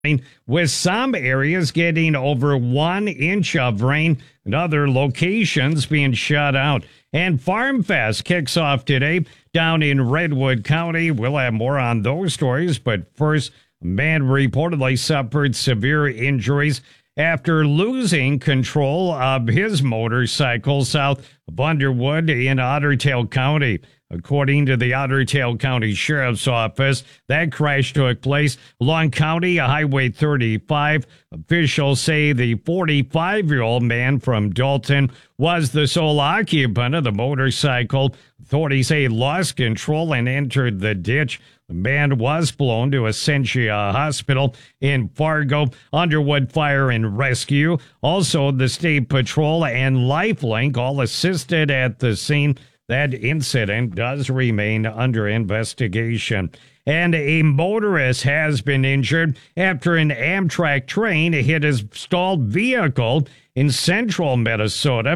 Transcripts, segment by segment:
with some areas getting over 1 inch of rain and other locations being shut out. And Farm Fest kicks off today down in Redwood County. We'll have more on those stories, but first, a man reportedly suffered severe injuries after losing control of his motorcycle south of Underwood in Otter Tail County. According to the Otter Tail County Sheriff's Office, that crash took place along County Highway 35. Officials say the 45-year-old man from Dalton was the sole occupant of the motorcycle. Authorities say he lost control and entered the ditch. The man was flown to Essentia Hospital in Fargo. Underwood Fire and Rescue, also the State Patrol and Lifelink all assisted at the scene. That incident does remain under investigation. And a motorist has been injured after an Amtrak train hit his stalled vehicle in central Minnesota.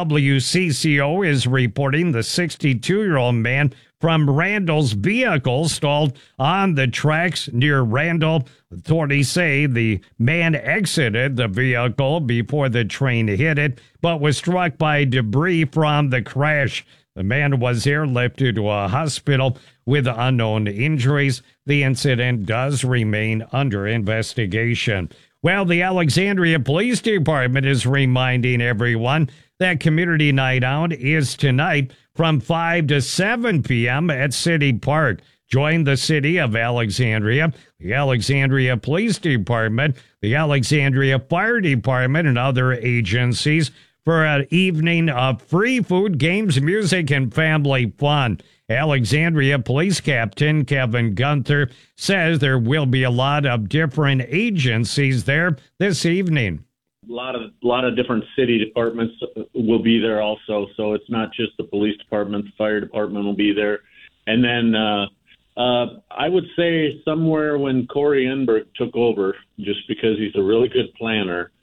WCCO is reporting the 62-year-old man from Randall's vehicle stalled on the tracks near Randall. Authorities say the man exited the vehicle before the train hit it, but was struck by debris from the crash. The man was airlifted to a hospital with unknown injuries. The incident does remain under investigation. Well, the Alexandria Police Department is reminding everyone that Community Night Out is tonight from 5 to 7 p.m. at City Park. Join the city of Alexandria, the Alexandria Police Department, the Alexandria Fire Department, and other agencies for an evening of free food, games, music, and family fun. Alexandria Police Captain Kevin Gunther says there will be a lot of different agencies there this evening. A lot of different city departments will be there also, so it's not just the police department. The fire department will be there. And then I would say somewhere when Corey Enberg took over, just because he's a really good planner,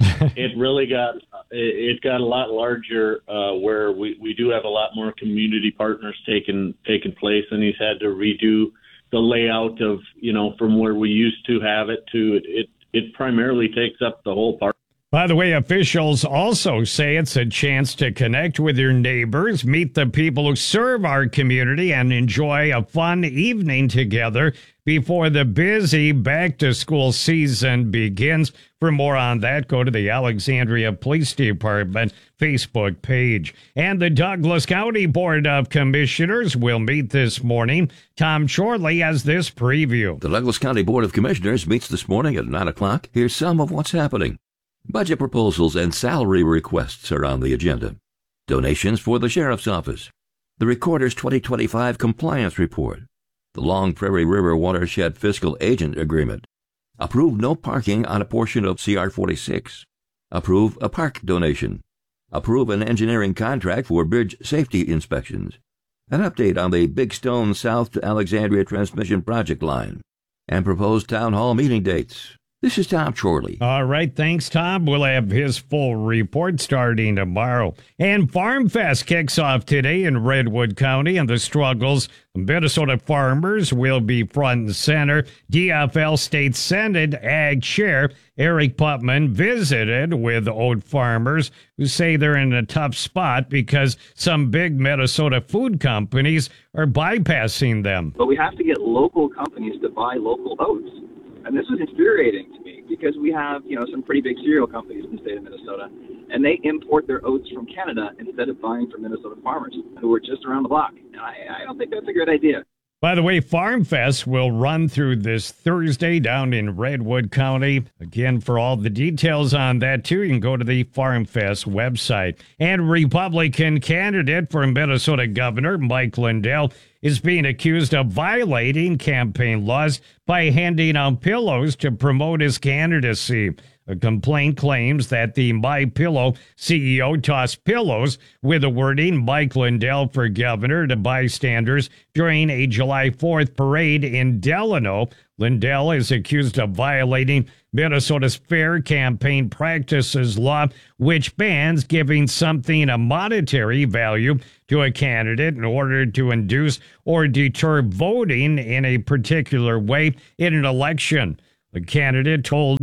it got a lot larger where we do have a lot more community partners taking place, and he's had to redo the layout of, from where we used to have it to it primarily takes up the whole park. By the way, officials also say it's a chance to connect with your neighbors, meet the people who serve our community, and enjoy a fun evening together before the busy back-to-school season begins. For more on that, go to the Alexandria Police Department Facebook page. And the Douglas County Board of Commissioners will meet this morning. Tom Shorley has this preview. The Douglas County Board of Commissioners meets this morning at 9 o'clock. Here's some of what's happening. Budget proposals and salary requests are on the agenda. Donations for the Sheriff's Office. The Recorder's 2025 Compliance Report. The Long Prairie River Watershed Fiscal Agent Agreement. Approve no parking on a portion of CR 46. Approve a park donation. Approve an engineering contract for bridge safety inspections. An update on the Big Stone South to Alexandria Transmission Project line. And proposed town hall meeting dates. This is Tom Shorley. All right, thanks, Tom. We'll have his full report starting tomorrow. And Farm Fest kicks off today in Redwood County, and the struggles of Minnesota farmers will be front and center. DFL State Senate Ag Chair Eric Putman visited with oat farmers who say they're in a tough spot because some big Minnesota food companies are bypassing them. But we have to get local companies to buy local oats. And this is infuriating to me because we have, some pretty big cereal companies in the state of Minnesota, and they import their oats from Canada instead of buying from Minnesota farmers who are just around the block. And I don't think that's a good idea. By the way, Farm Fest will run through this Thursday down in Redwood County. Again, for all the details on that, too, you can go to the Farm Fest website. And Republican candidate for Minnesota Governor Mike Lindell is being accused of violating campaign laws by handing out pillows to promote his candidacy. A complaint claims that the MyPillow CEO tossed pillows with the wording Mike Lindell for governor to bystanders during a July 4th parade in Delano. Lindell is accused of violating Minnesota's Fair Campaign Practices Law, which bans giving something a monetary value to a candidate in order to induce or deter voting in a particular way in an election. The candidate told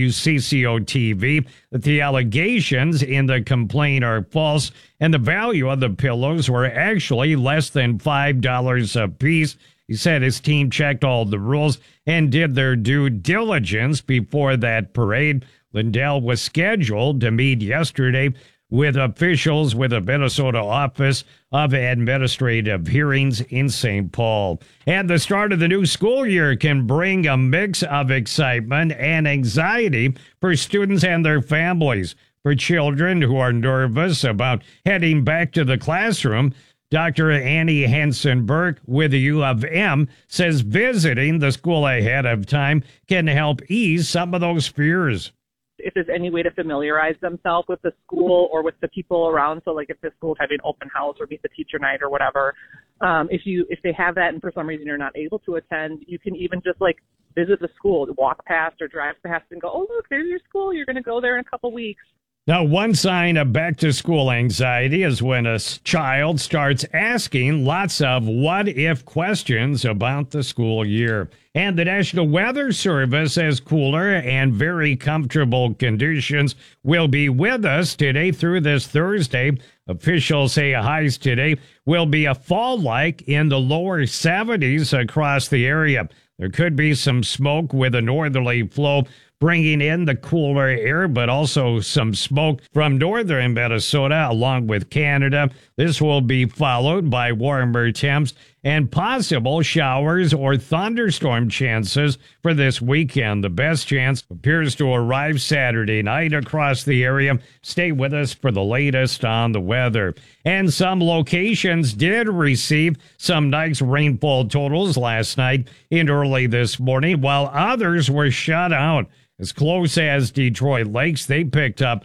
WCCO-TV that the allegations in the complaint are false and the value of the pillows were actually less than $5 a piece. He said his team checked all the rules and did their due diligence before that parade. Lindell was scheduled to meet yesterday with officials with the Minnesota Office of Administrative Hearings in St. Paul. And the start of the new school year can bring a mix of excitement and anxiety for students and their families. For children who are nervous about heading back to the classroom, Dr. Annie Hansen-Burke with the U of M says visiting the school ahead of time can help ease some of those fears. If there's any way to familiarize themselves with the school or with the people around, so like if the school's having open house or meet the teacher night or whatever, if they have that and for some reason you're not able to attend, you can even just like visit the school, walk past or drive past and go, oh, look, there's your school. You're going to go there in a couple weeks. Now, one sign of back-to-school anxiety is when a child starts asking lots of what-if questions about the school year. And the National Weather Service says cooler and very comfortable conditions will be with us today through this Thursday. Officials say highs today will be a fall-like in the lower 70s across the area. There could be some smoke with a northerly flow bringing in the cooler air, but also some smoke from northern Minnesota along with Canada. This will be followed by warmer temps and possible showers or thunderstorm chances for this weekend. The best chance appears to arrive Saturday night across the area. Stay with us for the latest on the weather. And some locations did receive some nice rainfall totals last night and early this morning, while others were shut out. As close as Detroit Lakes, they picked up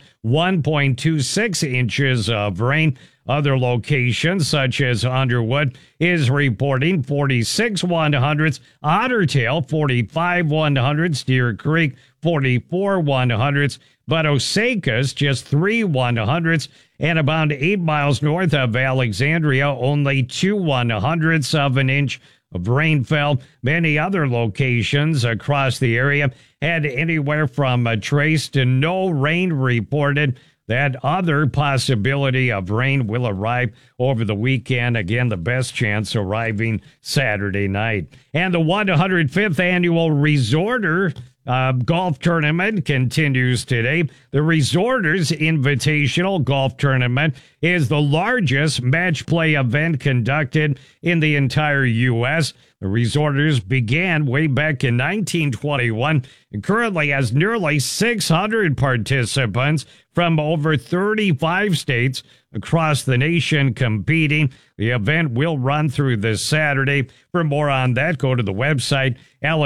1.26 inches of rain. Other locations, such as Underwood, is reporting 46 100ths, Otter Tail 45 100ths, Deer Creek 44 100ths, but Osakas just 3 100ths, and about 8 miles north of Alexandria, only 2 100ths of an inch of rain fell. Many other locations across the area had anywhere from a trace to no rain reported. That other possibility of rain will arrive over the weekend. Again, the best chance arriving Saturday night. And the 105th annual Resorter golf tournament continues today. The Resorters Invitational Golf Tournament is the largest match play event conducted in the entire U.S. The Resorters began way back in 1921 and currently has nearly 600 participants from over 35 states across the nation competing. The event will run through this Saturday. For more on that, go to the website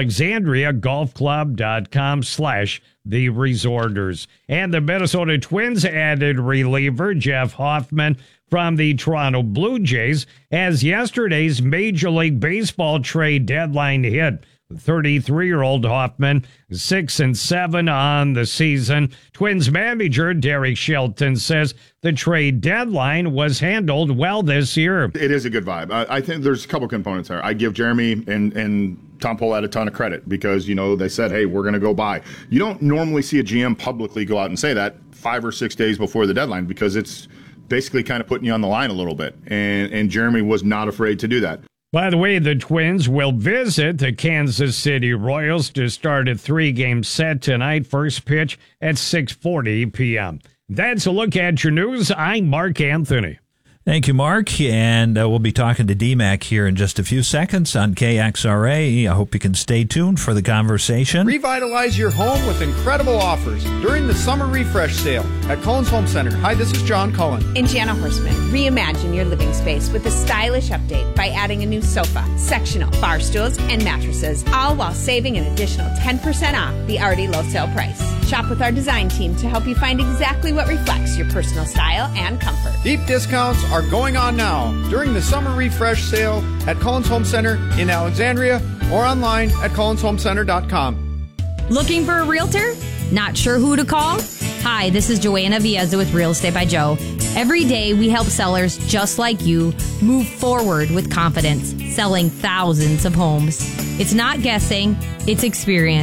alexandriagolfclub.com/The Resorters. And the Minnesota Twins added reliever Jeff Hoffman from the Toronto Blue Jays as yesterday's Major League Baseball trade deadline hit. The 33-year-old Hoffman, 6-7 on the season. Twins manager Derek Shelton says the trade deadline was handled well this year. It is a good vibe. I think there's a couple components there. I give Jeremy and Tom Pohlad a ton of credit because, you know, they said, hey, we're going to go buy. You don't normally see a GM publicly go out and say that 5 or 6 days before the deadline because it's basically kind of putting you on the line a little bit. And Jeremy was not afraid to do that. By the way, the Twins will visit the Kansas City Royals to start a 3-game set tonight. First pitch at 6:40 p.m. That's a look at your news. I'm Mark Anthony. Thank you, Mark. And we'll be talking to DMAC here in just a few seconds on KXRA. I hope you can stay tuned for the conversation. Revitalize your home with incredible offers during the summer refresh sale at Cullen's Home Center. Hi, this is John Cullen. And Jana Horstman. Reimagine your living space with a stylish update by adding a new sofa, sectional, bar stools, and mattresses, all while saving an additional 10% off the already low sale price. Shop with our design team to help you find exactly what reflects your personal style and comfort. Deep discounts are going on now during the summer refresh sale at Cullen's Home Center in Alexandria or online at cullenshomecenter.com. Looking for a realtor? Not sure who to call? Hi, this is Joanna Vieza with Real Estate by Joe. Every day we help sellers just like you move forward with confidence, selling thousands of homes. It's not guessing, it's experience.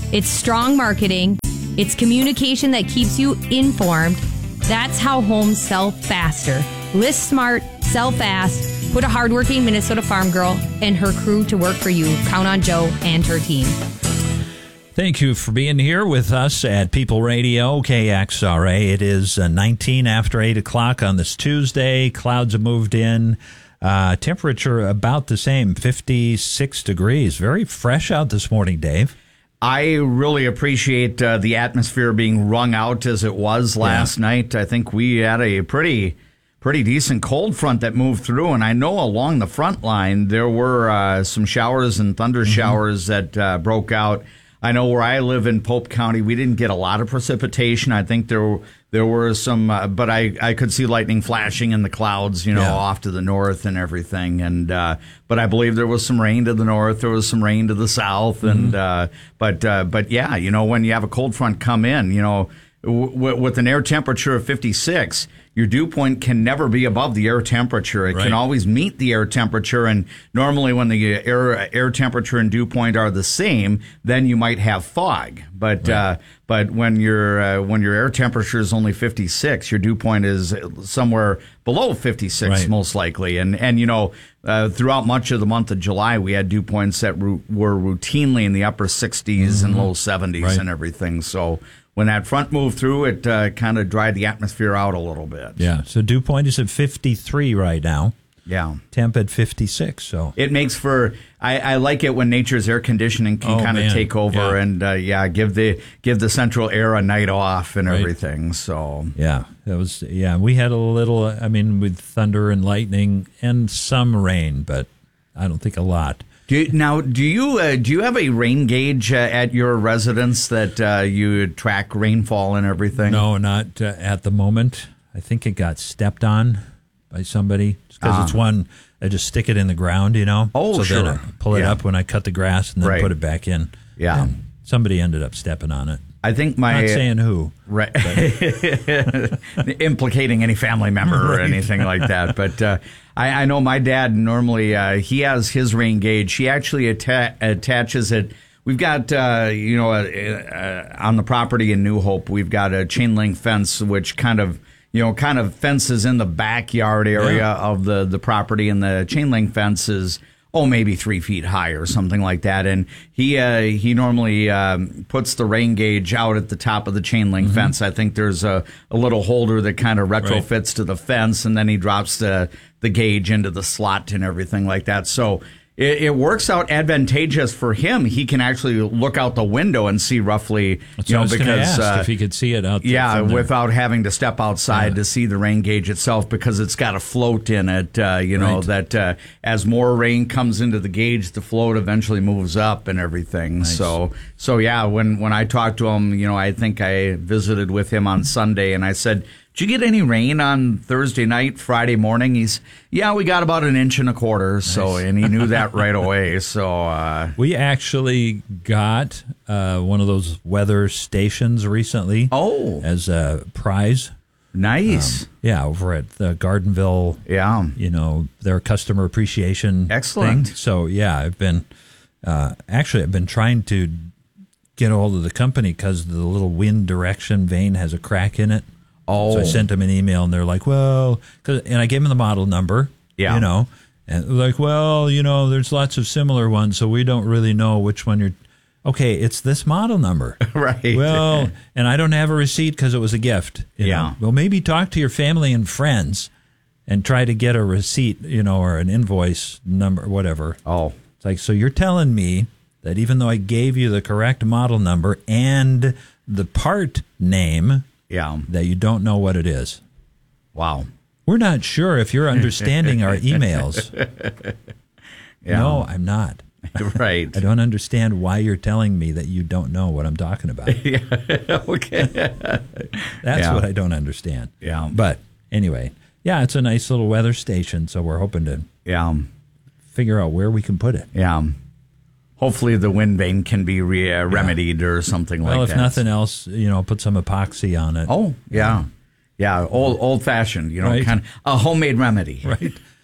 It's strong marketing. It's communication that keeps you informed. That's how homes sell faster. List smart, sell fast. Put a hardworking Minnesota farm girl and her crew to work for you. Count on Joe and her team. Thank you for being here with us at People Radio, KXRA. It is 19 after 8 o'clock on this Tuesday. Clouds have moved in. Temperature about the same, 56 degrees. Very fresh out this morning, Dave. I really appreciate the atmosphere being wrung out as it was last night. I think we had a pretty decent cold front that moved through, and I know along the front line there were some showers and thunder showers that broke out. I know where I live in Pope County, we didn't get a lot of precipitation. I think there were some, but I could see lightning flashing in the clouds, off to the north and everything. And but I believe there was some rain to the north, there was some rain to the south, and but yeah, when you have a cold front come in, with an air temperature of 56. Your dew point can never be above the air temperature. It can always meet the air temperature, and normally when the air temperature and dew point are the same, then you might have fog. But when your air temperature is only 56, your dew point is somewhere below 56 most likely. And throughout much of the month of July, we had dew points that were routinely in the upper 60s and low 70s and everything. So when that front moved through, it kind of dried the atmosphere out a little bit. Yeah, so dew point is at 53 right now. Yeah. Temp at 56. So it makes for, I like it when nature's air conditioning can kind of take over and give the central air a night off and everything. So we had a little, with thunder and lightning and some rain, but I don't think a lot. Do you have a rain gauge at your residence that you track rainfall and everything? No, not at the moment. I think it got stepped on by somebody because it's one. I just stick it in the ground, Oh, so sure. then I pull it up when I cut the grass and then put it back in. Yeah. And somebody ended up stepping on it. I think not saying who, right? Implicating any family member or anything like that. But I know my dad normally he has his rain gauge. He actually attaches it. We've got on the property in New Hope, we've got a chain link fence which kind of fences in the backyard area of the property, and the chain link fence is maybe 3 feet high or something like that. And he normally puts the rain gauge out at the top of the chain link fence. I think there's a little holder that kind of retrofits to the fence, and then he drops the gauge into the slot and everything like that. So it works out advantageous for him. He can actually look out the window and see roughly, because if he could see it out there. Yeah, without having to step outside to see the rain gauge itself, because it's got a float in it, that as more rain comes into the gauge, the float eventually moves up and everything. Nice. So yeah, when I talked to him, I think I visited with him on Sunday, and I said, "Did you get any rain on Thursday night, Friday morning?" We got about 1.25 inches. So, and he knew that right away. So, we actually got one of those weather stations recently. Oh, as a prize. Nice. Over at the Gardenville. Yeah. Their customer appreciation. Excellent. Thing. So, I've been trying to get a hold of the company because the little wind direction vane has a crack in it. Oh. So I sent them an email, and they're like, and I gave them the model number, and they're like, there's lots of similar ones, so we don't really know which one you're, okay, it's this model number. Right. Well, and I don't have a receipt because it was a gift. You know? Well, maybe talk to your family and friends and try to get a receipt, or an invoice number, whatever. Oh. It's like, so you're telling me that even though I gave you the correct model number and the part name, that you don't know what it is. Wow. We're not sure if you're understanding our emails. No, I'm not. Right. I don't understand why you're telling me that you don't know what I'm talking about. Okay. That's what I don't understand. Yeah. But anyway, it's a nice little weather station, so we're hoping to figure out where we can put it. Yeah. Hopefully the wind vane can be remedied or something like that. Well, if nothing else, put some epoxy on it. Oh, yeah. Yeah, old-fashioned, kind of a homemade remedy. Right.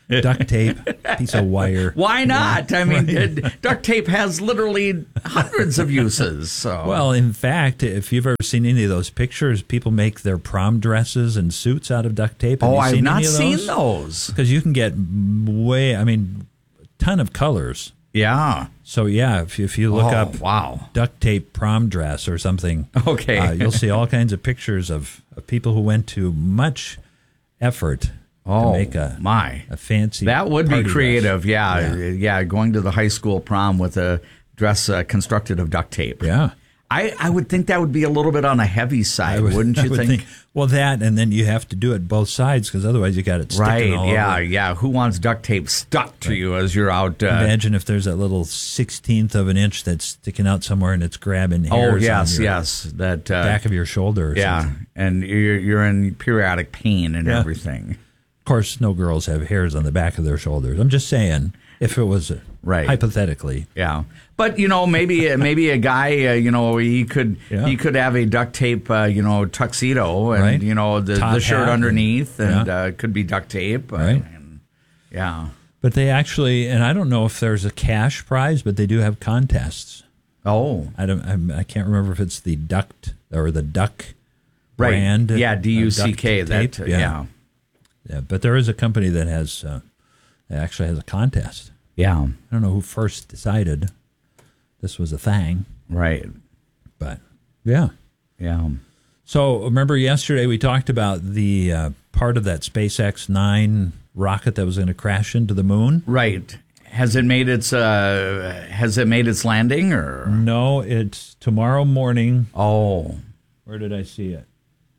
duct tape, piece of wire. Why not? I mean, duct tape has literally hundreds of uses. So. Well, in fact, if you've ever seen any of those pictures, people make their prom dresses and suits out of duct tape. I've not seen those. Because you can get a ton of colors. Yeah. So, if you look up duct tape prom dress or something, you'll see all kinds of pictures of people who went to much effort to make a fancy. That would be creative, dress. Yeah, going to the high school prom with a dress constructed of duct tape. Yeah. I would think that would be a little bit on the heavy side, wouldn't you think? Well, that, and then you have to do it both sides because otherwise you got it sticking all over. Yeah. Who wants duct tape stuck to you as you're out? Imagine if there's that little 16th of an inch that's sticking out somewhere and it's grabbing hairs on your that back of your shoulder. Or something. And you're in periodic pain and everything. Of course, no girls have hairs on the back of their shoulders. I'm just saying, if it was hypothetically. Yeah. But, maybe a guy, he could have a duct tape, tuxedo and, the shirt underneath and could be duct tape. Right. Yeah. But they actually, and I don't know if there's a cash prize, but they do have contests. Oh. I can't remember if it's the duct or the duck brand. Right. Yeah, DUCK. Yeah, but there is a company that actually has a contest. Yeah. I don't know who first decided this was a thing. Right. But, yeah. Yeah. So, remember yesterday we talked about the part of that SpaceX 9 rocket that was going to crash into the moon? Right. Has it made its landing or? No, it's tomorrow morning. Oh. Where did I see it?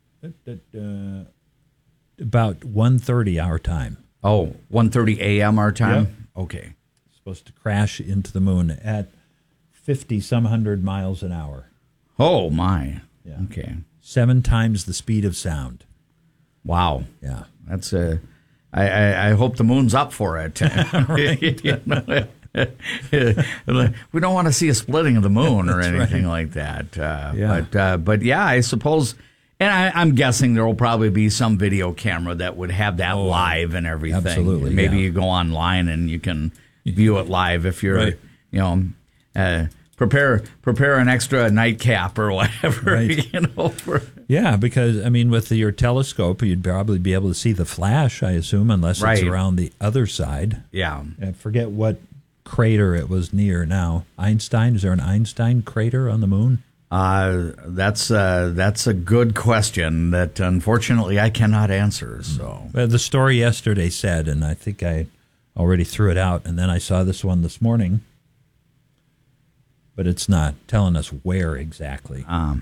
About 1:30 our time. Oh, 1:30 a.m. our time? Yep. Okay. Supposed to crash into the moon at 50-some hundred miles an hour. Oh, my. Yeah. Okay. 7 times the speed of sound. Wow. Yeah. That's I hope the moon's up for it. We don't want to see a splitting of the moon or anything like that. But I suppose, and I'm guessing there will probably be some video camera that would have that live and everything. Absolutely. Maybe you go online and you can view it live if you're, prepare an extra nightcap or whatever. Right. Because with your telescope, you'd probably be able to see the flash, I assume, unless it's around the other side. Yeah. I forget what crater it was near now. Einstein? Is there an Einstein crater on the moon? That's a good question that unfortunately I cannot answer. So the story yesterday said, and I think I already threw it out, and then I saw this one this morning, but it's not telling us where exactly.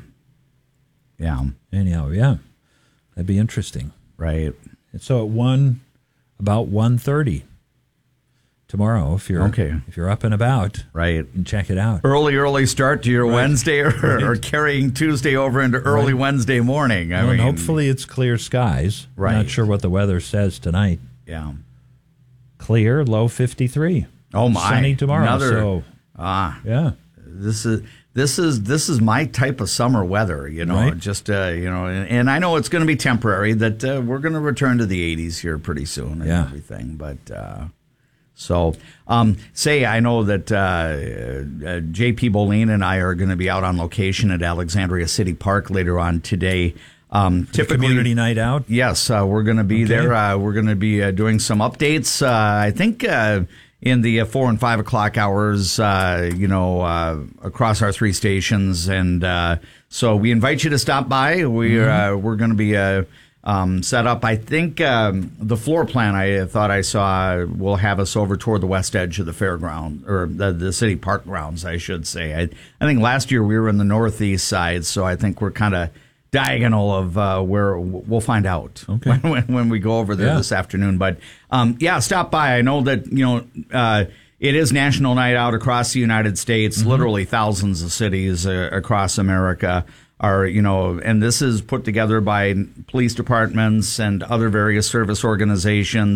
Anyhow, that'd be interesting, right? And so about 1:30. Tomorrow, if you're up and about, right, you can check it out. Early start to your Wednesday, or carrying Tuesday over into early Wednesday morning. I mean, hopefully it's clear skies. Right. Not sure what the weather says tonight. Yeah, clear, low 53. Oh my! Sunny tomorrow. This is my type of summer weather. Right. Just and I know it's going to be temporary. That we're going to return to the 80s here pretty soon and everything, but. So, I know that J.P. Boleen and I are going to be out on location at Alexandria City Park later on today. Typically, community night out? Yes, we're going to be there. We're going to be doing some updates, I think, in the 4 and 5 o'clock hours, across our 3 stations. And so we invite you to stop by. We're going to be... set up. I think the floor plan I thought I saw will have us over toward the west edge of the fairground, or the city park grounds, I should say. I think last year we were in the northeast side, so I think we're kind of diagonal of where we'll find out when we go over there this afternoon. But stop by. I know that it is National Night Out across the United States. Literally thousands of cities across America are, and this is put together by police departments and other various service organizations.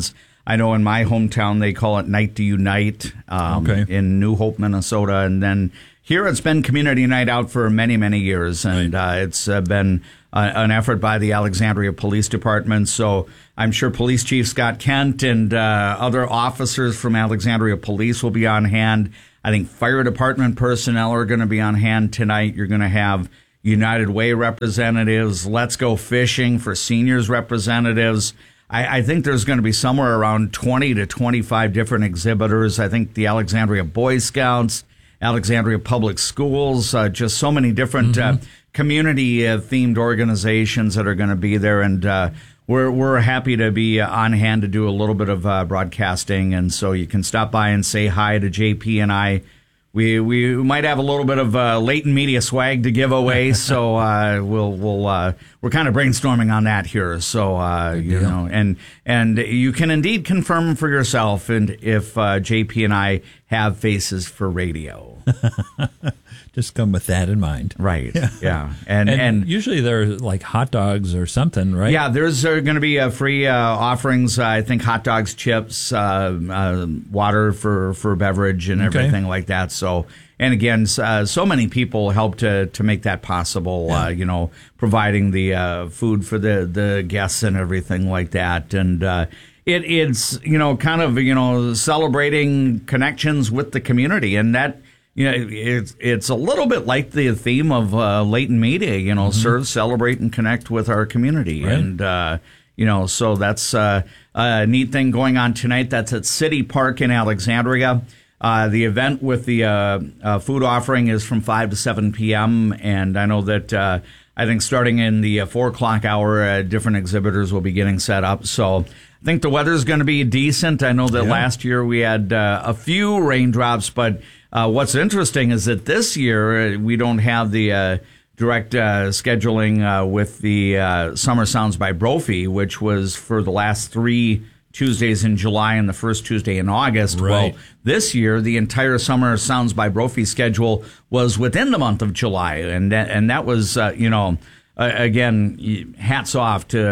I know in my hometown they call it Night to Unite in New Hope, Minnesota. And then here it's been Community Night Out for many, many years. And it's been an effort by the Alexandria Police Department. So I'm sure Police Chief Scott Kent and other officers from Alexandria Police will be on hand. I think fire department personnel are going to be on hand tonight. You're going to have United Way representatives, Let's Go Fishing for seniors representatives. I think there's going to be somewhere around 20 to 25 different exhibitors. I think the Alexandria Boy Scouts, Alexandria Public Schools, just so many different community-themed organizations that are going to be there. And we're happy to be on hand to do a little bit of broadcasting. And so you can stop by and say hi to JP and I. We might have a little bit of latent media swag to give away, so we're kind of brainstorming on that here. So you know, and you can indeed confirm for yourself, and if JP and I have faces for radio. Just come with that in mind. Right. Yeah. And usually they're like hot dogs or something, right? Yeah, there's going to be free offerings. I think hot dogs, chips, water for beverage and everything like that. So, and again, so many people help to make that possible, you know, providing the food for the guests and everything like that. And it's, you know, kind of, you know, celebrating connections with the community. And that, you know, it's a little bit like the theme of latent media, you know, serve, celebrate, and connect with our community. Right. And, you know, so that's a neat thing going on tonight. That's at City Park in Alexandria. The event with the food offering is from 5 to 7 p.m. And I know that I think starting in the 4 o'clock hour, different exhibitors will be getting set up. So I think the weather's going to be decent. I know that last year we had a few raindrops, but what's interesting is that this year we don't have the direct scheduling with the Summer Sounds by Brophy, which was for the last 3 Tuesdays in July and the first Tuesday in August. Right. Well, this year the entire Summer Sounds by Brophy schedule was within the month of July, and that was you know. Again, hats off to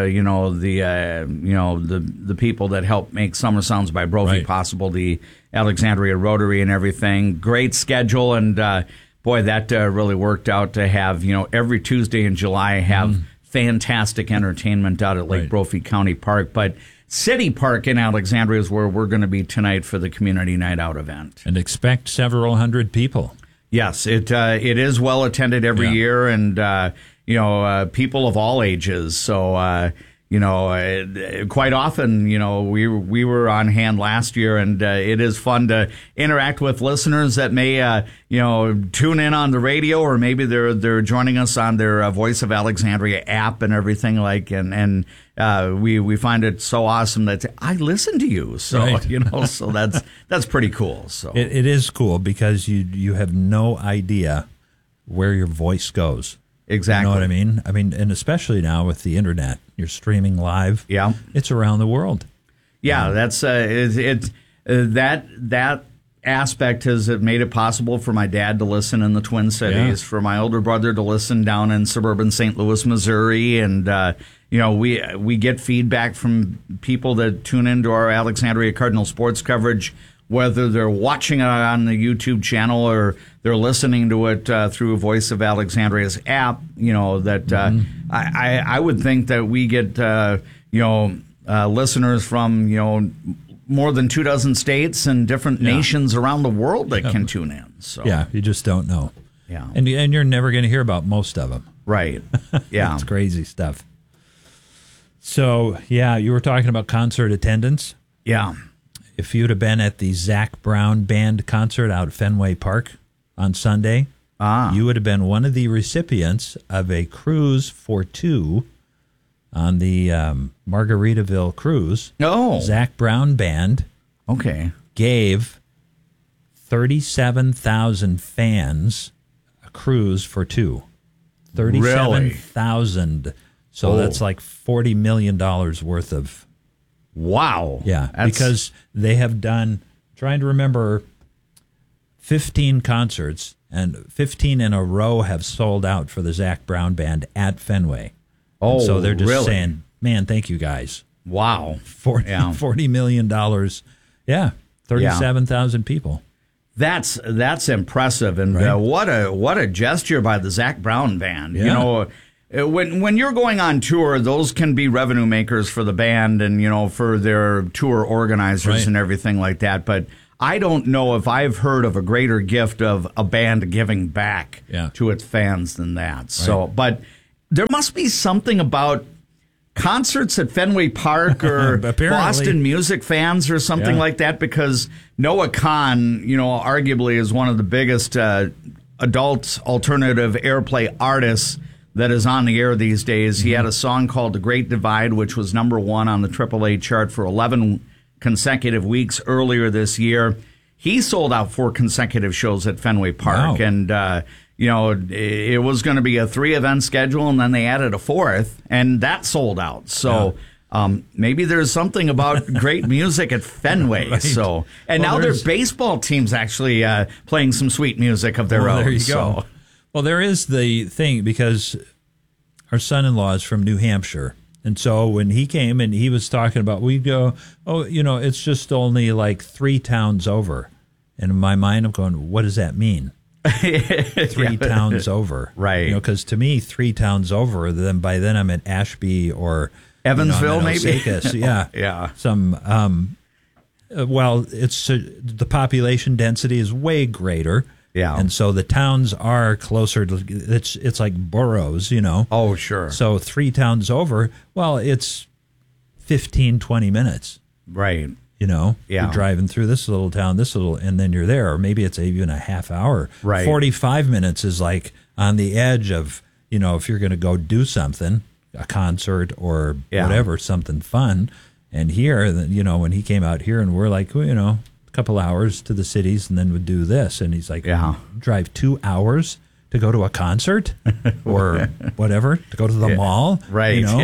the people that helped make Summer Sounds by Brophy possible, the Alexandria Rotary and everything. Great schedule, and boy, that really worked out to have every Tuesday in July have fantastic entertainment out at Lake Brophy County Park. But City Park in Alexandria is where we're going to be tonight for the Community Night Out event, and expect several hundred people. Yes, it is well attended every year, and people of all ages. So, quite often, we were on hand last year, and it is fun to interact with listeners that may, tune in on the radio, or maybe they're joining us on their Voice of Alexandria app and everything and we find it so awesome that I listen to you. So, so that's pretty cool. So it is cool because you have no idea where your voice goes. Exactly. You know what I mean? And especially now with the internet, you're streaming live. Yeah. It's around the world. Yeah, that's that aspect has made it possible for my dad to listen in the Twin Cities, for my older brother to listen down in suburban St. Louis, Missouri, and we get feedback from people that tune into our Alexandria Cardinal sports coverage, whether they're watching it on the YouTube channel or they're listening to it through Voice of Alexandria's app. I would think that we get listeners from more than 24 states and different nations around the world that can tune in. So you just don't know. Yeah, and you're never going to hear about most of them. Right. Yeah, it's crazy stuff. So you were talking about concert attendance. Yeah. If you'd have been at the Zac Brown Band concert out at Fenway Park on Sunday, you would have been one of the recipients of a cruise for two on the Margaritaville cruise. Oh. Zac Brown Band gave 37,000 fans a cruise for two. 37,000. So that's like $40 million worth of... Wow. Yeah, because they have done, trying to remember, 15 concerts, and 15 in a row have sold out for the Zac Brown Band at Fenway. Oh, and so they're just really? saying, man, thank you guys. Wow. $40 million. Yeah. 37,000 people. That's impressive, and right. What a gesture by the Zac Brown Band. Yeah. You know, when you're going on tour, those can be revenue makers for the band and, you know, for their tour organizers right. and everything like that. But I don't know if I've heard of a greater gift of a band giving back to its fans than that. Right. So, but there must be something about concerts at Fenway Park or Boston music fans or something like that, because Noah Kahan, you know, arguably is one of the biggest adult alternative airplay artists that is on the air these days. He had a song called The Great Divide, which was #1 on the AAA chart for 11 consecutive weeks earlier this year. He sold out 4 consecutive shows at Fenway Park. Wow. And, you know, it was going to be a 3-event schedule, and then they added a 4th, and that sold out. So maybe there's something about great music at Fenway. Right. So, and now their baseball team's actually playing some sweet music of their own. There you go. Well, there is the thing, because our son-in-law is from New Hampshire. And so when he came and he was talking about, we'd go, oh, you know, it's just only like 3 towns over. And in my mind, I'm going, what does that mean? 3 towns over. Right. You know, because to me, 3 towns over, then by then I'm at Ashby or Evansville, maybe. Yeah. Yeah. Some, well, it's the population density is way greater. Yeah. And so the towns are closer to, it's like boroughs, you know. Oh, sure. So 3 towns over, well, it's 15, 20 minutes. Right. You know, yeah. You're driving through this little town, and then you're there. Or maybe it's even a half hour. Right. 45 minutes is like on the edge of, you know, if you're going to go do something, a concert or whatever, something fun. And here, you know, when he came out here and we're like, well, you know, a couple hours to the cities and then we'd do this. And he's like, drive 2 hours to go to a concert or whatever, to go to the mall. Right. You know?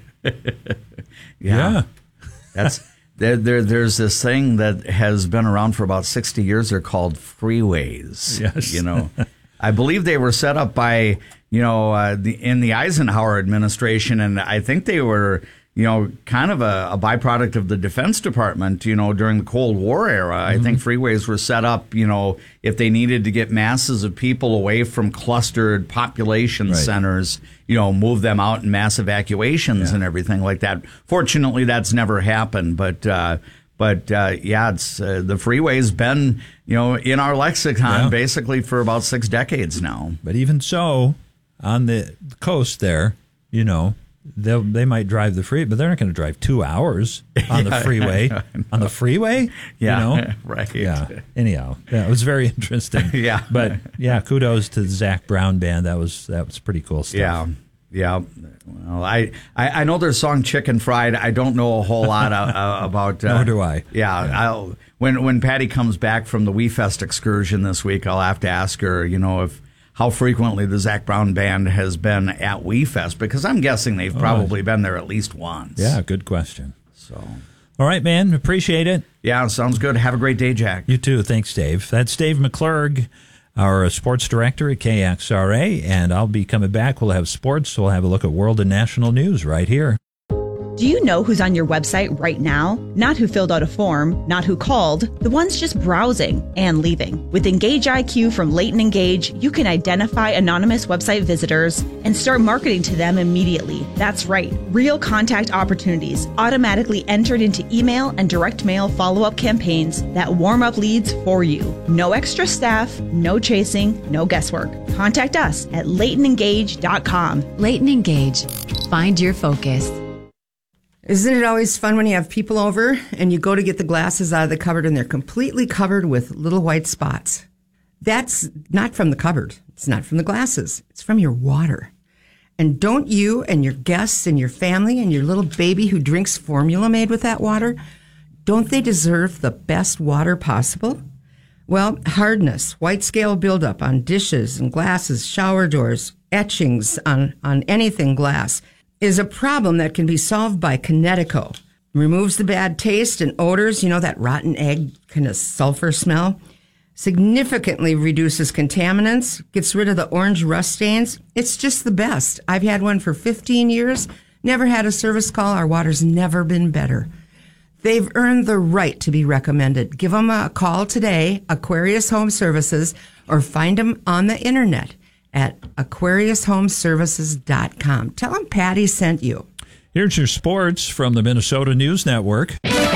Yeah. That's... There's this thing that has been around for about 60 years. They're called freeways. Yes. You know, I believe they were set up by, you know, in the Eisenhower administration. And I think they were, you know, kind of a byproduct of the Defense Department, you know, during the Cold War era. I think freeways were set up, you know, if they needed to get masses of people away from clustered population centers, you know, move them out in mass evacuations and everything like that. Fortunately, that's never happened. But it's the freeway's been, you know, in our lexicon basically for about 6 decades now. But even so, on the coast there, you know, they might drive the freeway, but they're not going to drive 2 hours on the freeway. On the freeway? Yeah. You know? Right. Yeah. Anyhow, it was very interesting. Yeah. But yeah, kudos to the Zac Brown Band. That was pretty cool stuff. Yeah. Yeah. Well, I know their song Chicken Fried. I don't know a whole lot about. Nor do I. Yeah. When Patty comes back from the WeFest excursion this week, I'll have to ask her, you know, how frequently the Zac Brown Band has been at WeFest, because I'm guessing they've probably been there at least once. Yeah, good question. So, all right, man, appreciate it. Yeah, sounds good. Have a great day, Jack. You too. Thanks, Dave. That's Dave McClurg, our sports director at KXRA, and I'll be coming back. We'll have sports, so we'll have a look at world and national news right here. Do you know who's on your website right now? Not who filled out a form, not who called, the ones just browsing and leaving. With Engage IQ from Leighton Engage, you can identify anonymous website visitors and start marketing to them immediately. That's right, real contact opportunities automatically entered into email and direct mail follow-up campaigns that warm up leads for you. No extra staff, no chasing, no guesswork. Contact us at LeightonEngage.com. Leighton Engage. Find your focus. Isn't it always fun when you have people over and you go to get the glasses out of the cupboard and they're completely covered with little white spots? That's not from the cupboard. It's not from the glasses. It's from your water. And don't you and your guests and your family and your little baby who drinks formula made with that water, don't they deserve the best water possible? Well, hardness, white scale buildup on dishes and glasses, shower doors, etchings on anything glass is a problem that can be solved by Kinetico. Removes the bad taste and odors, you know, that rotten egg kind of sulfur smell. Significantly reduces contaminants, gets rid of the orange rust stains. It's just the best. I've had one for 15 years. Never had a service call. Our water's never been better. They've earned the right to be recommended. Give them a call today, Aquarius Home Services, or find them on the internet at AquariusHomeservices.com. Tell them Patty sent you. Here's your sports from the Minnesota News Network.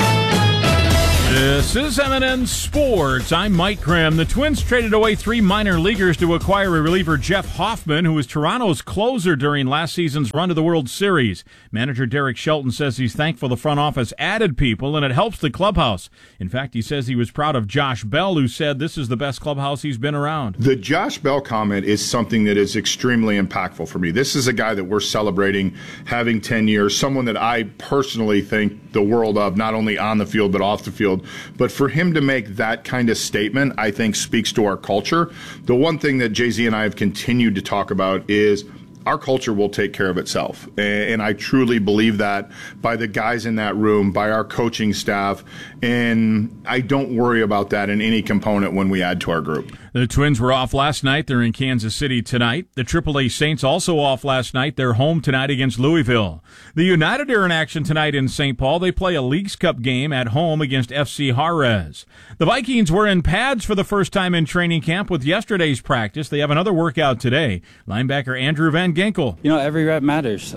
This is MNN Sports. I'm Mike Grimm. The Twins traded away 3 minor leaguers to acquire a reliever, Jeff Hoffman, who was Toronto's closer during last season's run to the World Series. Manager Derek Shelton says he's thankful the front office added people and it helps the clubhouse. In fact, he says he was proud of Josh Bell, who said this is the best clubhouse he's been around. The Josh Bell comment is something that is extremely impactful for me. This is a guy that we're celebrating having 10 years, someone that I personally think the world of, not only on the field but off the field. But for him to make that kind of statement, I think speaks to our culture. The one thing that Jay-Z and I have continued to talk about is our culture will take care of itself. And I truly believe that by the guys in that room, by our coaching staff, and I don't worry about that in any component when we add to our group. The Twins were off last night. They're in Kansas City tonight. The AAA Saints also off last night. They're home tonight against Louisville. The United are in action tonight in St. Paul. They play a Leagues Cup game at home against FC Juarez. The Vikings were in pads for the first time in training camp with yesterday's practice. They have another workout today. Linebacker Andrew Van Ginkel. Every rep matters.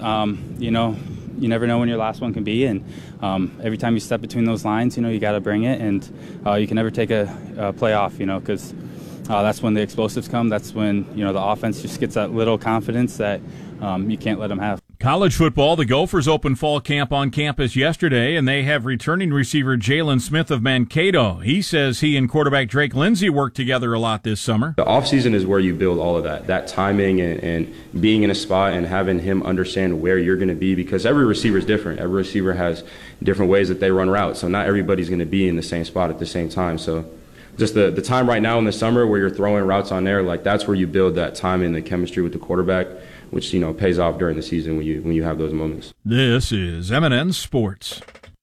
You never know when your last one can be, and every time you step between those lines, you got to bring it, and you can never take a play off, because that's when the explosives come. That's when, the offense just gets that little confidence that you can't let them have. College football, the Gophers opened fall camp on campus yesterday, and they have returning receiver Jalen Smith of Mankato. He says he and quarterback Drake Lindsay worked together a lot this summer. The offseason is where you build all of that timing and being in a spot and having him understand where you're going to be, because every receiver is different. Every receiver has different ways that they run routes, so not everybody's going to be in the same spot at the same time. So just the time right now in the summer where you're throwing routes on there, that's where you build that time and the chemistry with the quarterback, which pays off during the season when you have those moments. This is MNN Sports.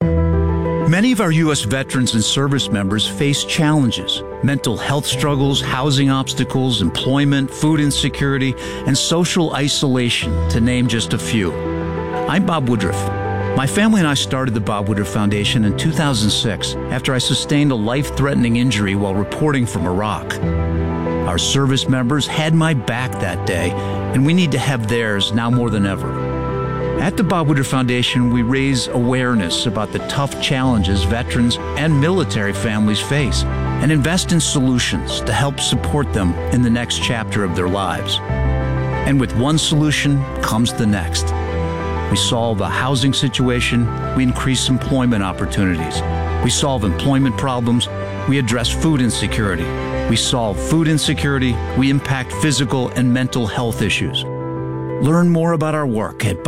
Many of our U.S. veterans and service members face challenges: mental health struggles, housing obstacles, employment, food insecurity, and social isolation, to name just a few. I'm Bob Woodruff. My family and I started the Bob Woodruff Foundation in 2006 after I sustained a life-threatening injury while reporting from Iraq. Our service members had my back that day, and we need to have theirs now more than ever. At the Bob Woodruff Foundation, we raise awareness about the tough challenges veterans and military families face and invest in solutions to help support them in the next chapter of their lives. And with one solution comes the next. We solve a housing situation, we increase employment opportunities. We solve employment problems, we address food insecurity. We solve food insecurity, we impact physical and mental health issues. Learn more about our work at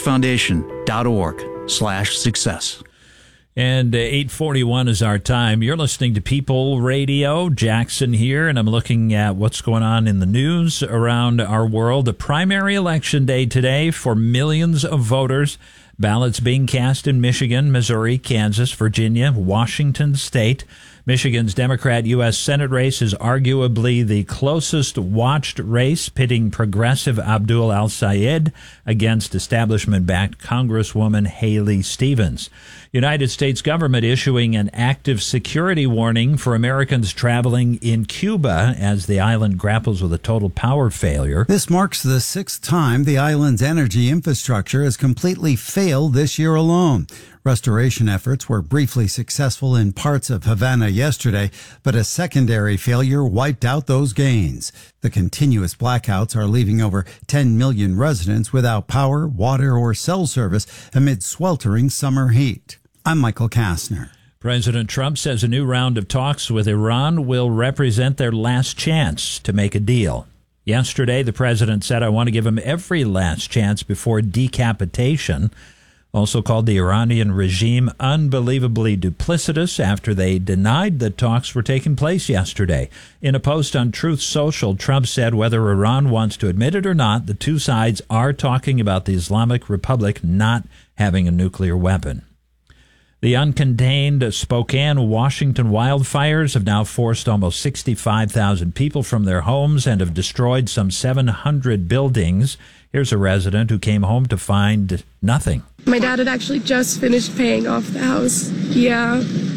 bobwoodrufffoundation.org/success. And 8:41 is our time. You're listening to People Radio. Jackson here, and I'm looking at what's going on in the news around our world. A primary election day today for millions of voters. Ballots being cast in Michigan, Missouri, Kansas, Virginia, Washington State. Michigan's Democrat U.S. Senate race is arguably the closest watched race, pitting progressive Abdul al-Sayed against establishment-backed Congresswoman Haley Stevens. United States government issuing an active security warning for Americans traveling in Cuba as the island grapples with a total power failure. This marks the 6th time the island's energy infrastructure has completely failed this year alone. Restoration efforts were briefly successful in parts of Havana yesterday, but a secondary failure wiped out those gains. The continuous blackouts are leaving over 10 million residents without power, water, or cell service amid sweltering summer heat. I'm Michael Kastner. President Trump says a new round of talks with Iran will represent their last chance to make a deal. Yesterday, the president said, "I want to give him every last chance before decapitation." Also called the Iranian regime unbelievably duplicitous after they denied that talks were taking place yesterday. In a post on Truth Social, Trump said whether Iran wants to admit it or not, the two sides are talking about the Islamic Republic not having a nuclear weapon. The uncontained Spokane, Washington wildfires have now forced almost 65,000 people from their homes and have destroyed some 700 buildings Here's a resident who came home to find nothing. My dad had actually just finished paying off the house. Yeah.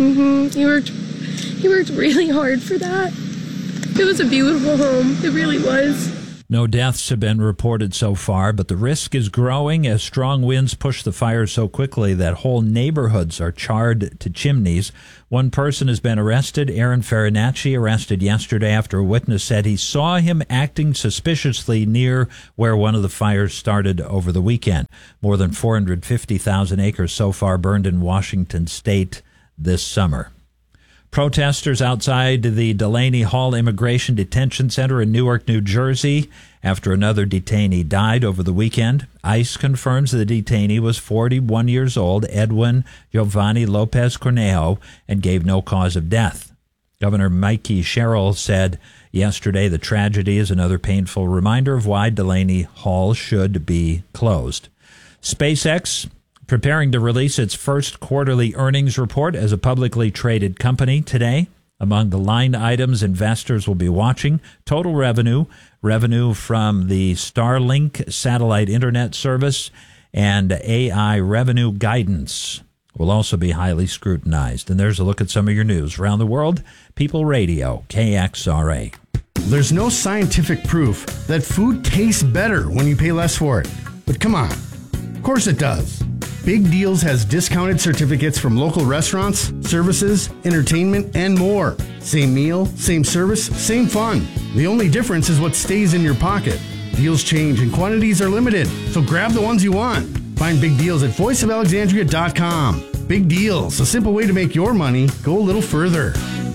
He worked really hard for that. It was a beautiful home. It really was. No deaths have been reported so far, but the risk is growing as strong winds push the fire so quickly that whole neighborhoods are charred to chimneys. One person has been arrested. Aaron Farinacci, arrested yesterday after a witness said he saw him acting suspiciously near where one of the fires started over the weekend. More than 450,000 acres so far burned in Washington state this summer. Protesters outside the Delaney Hall Immigration Detention Center in Newark, New Jersey, after another detainee died over the weekend. ICE confirms the detainee was 41 years old, Edwin Giovanni Lopez Cornejo, and gave no cause of death. Governor Mikey Sherrill said yesterday the tragedy is another painful reminder of why Delaney Hall should be closed. SpaceX preparing to release its first quarterly earnings report as a publicly traded company today. Among the line items investors will be watching, total revenue from the Starlink satellite internet service, and AI revenue guidance will also be highly scrutinized. And there's a look at some of your news around the world. People Radio, KXRA. There's no scientific proof that food tastes better when you pay less for it. But come on, of course it does. Big Deals has discounted certificates from local restaurants, services, entertainment, and more. Same meal, same service, same fun. The only difference is what stays in your pocket. Deals change and quantities are limited, so grab the ones you want. Find Big Deals at voiceofalexandria.com. Big Deals, a simple way to make your money go a little further.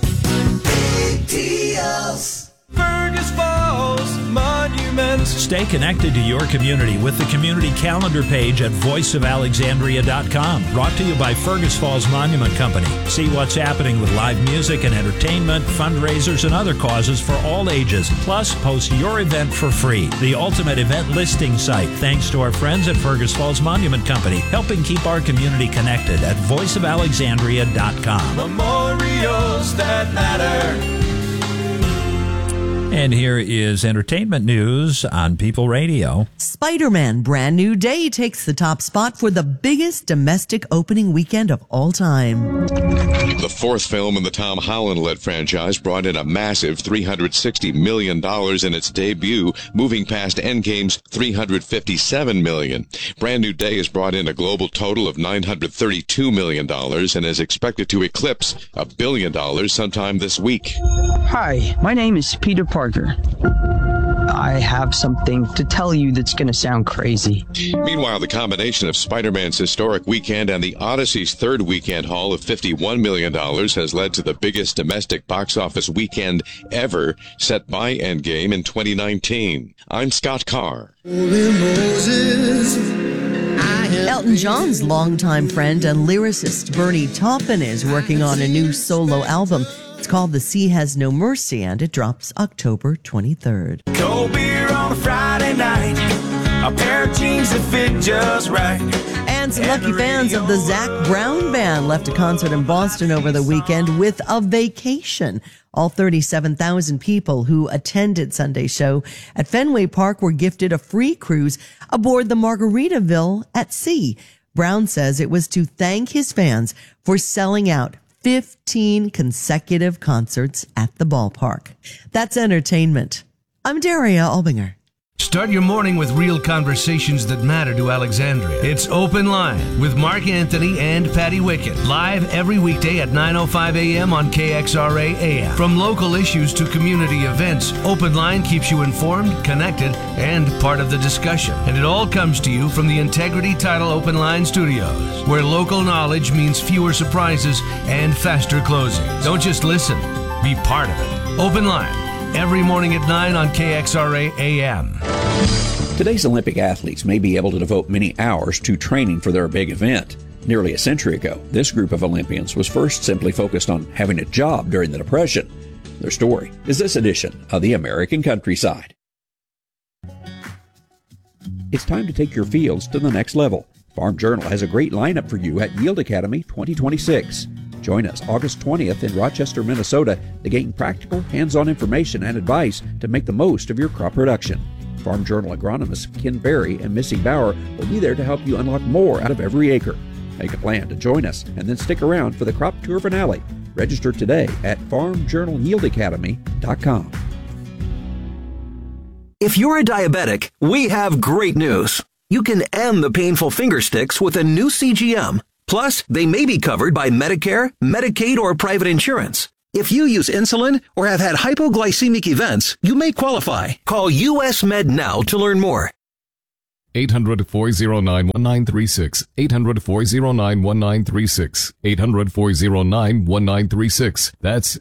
Big Deals. Fergus Falls Monuments. Stay connected to your community with the community calendar page at voiceofalexandria.com. Brought to you by Fergus Falls Monument Company. See what's happening with live music and entertainment, fundraisers, and other causes for all ages. Plus, post your event for free. The ultimate event listing site, thanks to our friends at Fergus Falls Monument Company, helping keep our community connected at voiceofalexandria.com. Memorials that matter. And here is entertainment news on People Radio. Spider-Man Brand New Day takes the top spot for the biggest domestic opening weekend of all time. The fourth film in the Tom Holland-led franchise brought in a massive $360 million in its debut, moving past Endgame's $357 million. Brand New Day has brought in a global total of $932 million and is expected to eclipse $1 billion sometime this week. Hi, my name is Peter Parker. I have something to tell you that's going to sound crazy. Meanwhile, the combination of Spider-Man's historic weekend and the Odyssey's third weekend haul of $51 million has led to the biggest domestic box office weekend ever, set by Endgame in 2019. I'm Scott Carr. Elton John's longtime friend and lyricist Bernie Taupin is working on a new solo album. It's called The Sea Has No Mercy, and it drops October 23rd. Cold beer on a Friday night, a pair of jeans that fit just right. And some lucky fans of the Zac Brown Band left a concert in Boston over the weekend with a vacation. All 37,000 people who attended Sunday's show at Fenway Park were gifted a free cruise aboard the Margaritaville at Sea. Brown says it was to thank his fans for selling out 15 consecutive concerts at the ballpark. That's entertainment. I'm Daria Albinger. Start your morning with real conversations that matter to Alexandria. It's Open Line with Mark Anthony and Patty Wickett. Live every weekday at 9:05 a.m. on KXRA AM. From local issues to community events, Open Line keeps you informed, connected, and part of the discussion. And it all comes to you from the Integrity Title Open Line Studios, where local knowledge means fewer surprises and faster closing. Don't just listen, be part of it. Open Line. Every morning at 9 on KXRA AM. Today's Olympic athletes may be able to devote many hours to training for their big event. Nearly a century ago, this group of Olympians was first simply focused on having a job during the Depression. Their story is this edition of the American Countryside. It's time to take your fields to the next level. Farm Journal has a great lineup for you at Yield Academy 2026. Join us August 20th in Rochester, Minnesota to gain practical, hands-on information and advice to make the most of your crop production. Farm Journal agronomists Ken Berry and Missy Bauer will be there to help you unlock more out of every acre. Make a plan to join us and then stick around for the crop tour finale. Register today at farmjournalyieldacademy.com. If you're a diabetic, we have great news. You can end the painful finger sticks with a new CGM. Plus, they may be covered by Medicare, Medicaid, or private insurance. If you use insulin or have had hypoglycemic events, you may qualify. Call US Med now to learn more. 800-409-1936. 800-409-1936. 800-409-1936. That's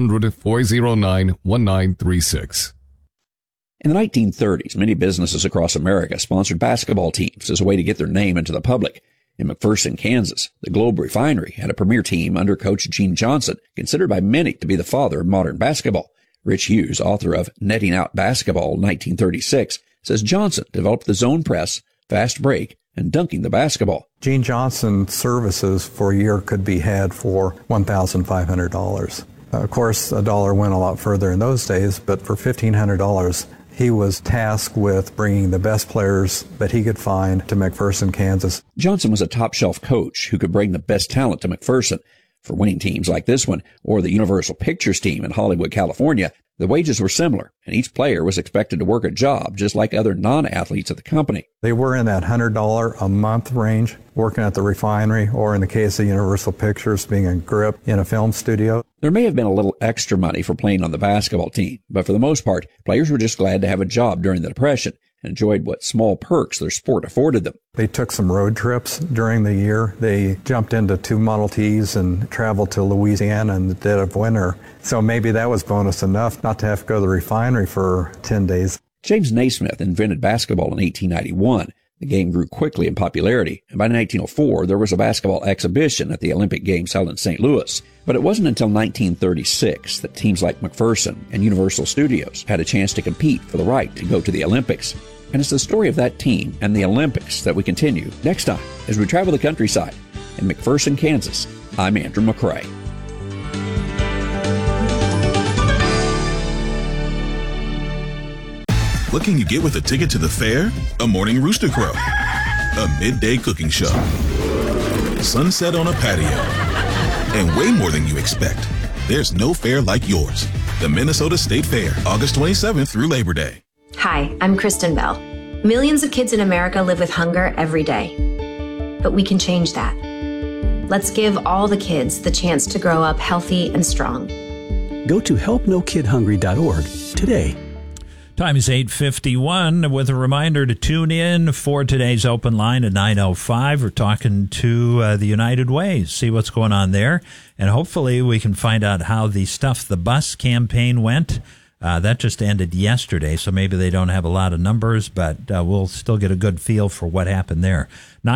800-409-1936. In the 1930s, many businesses across America sponsored basketball teams as a way to get their name into the public. In McPherson, Kansas, the Globe Refinery had a premier team under Coach Gene Johnson, considered by many to be the father of modern basketball. Rich Hughes, author of Netting Out Basketball 1936, says Johnson developed the zone press, fast break, and dunking the basketball. Gene Johnson's services for a year could be had for $1,500. Of course, a dollar went a lot further in those days, but for $1,500, he was tasked with bringing the best players that he could find to McPherson, Kansas. Johnson was a top-shelf coach who could bring the best talent to McPherson. For winning teams like this one, or the Universal Pictures team in Hollywood, California, the wages were similar, and each player was expected to work a job just like other non-athletes at the company. They were in that $100 a month range, working at the refinery, or in the case of Universal Pictures, being a grip in a film studio. There may have been a little extra money for playing on the basketball team, but for the most part, players were just glad to have a job during the Depression and enjoyed what small perks their sport afforded them. They took some road trips during the year. They jumped into 2 Model Ts and traveled to Louisiana in the dead of winter. So maybe that was bonus enough not to have to go to the refinery for 10 days. James Naismith invented basketball in 1891. The game grew quickly in popularity, and by 1904, there was a basketball exhibition at the Olympic Games held in St. Louis. But it wasn't until 1936 that teams like McPherson and Universal Studios had a chance to compete for the right to go to the Olympics. And it's the story of that team and the Olympics that we continue next time as we travel the countryside. In McPherson, Kansas, I'm Andrew McCrae. What can you get with a ticket to the fair? A morning rooster crow, a midday cooking show, sunset on a patio, and way more than you expect. There's no fair like yours. The Minnesota State Fair, August 27th through Labor Day. Hi, I'm Kristen Bell. Millions of kids in America live with hunger every day. But we can change that. Let's give all the kids the chance to grow up healthy and strong. Go to helpnokidhungry.org today. Time is 8:51 with a reminder to tune in for today's open line at 9:05. We're talking to the United Way, see what's going on there. And hopefully we can find out how the Stuff the Bus campaign went. That just ended yesterday, so maybe they don't have a lot of numbers, but we'll still get a good feel for what happened there.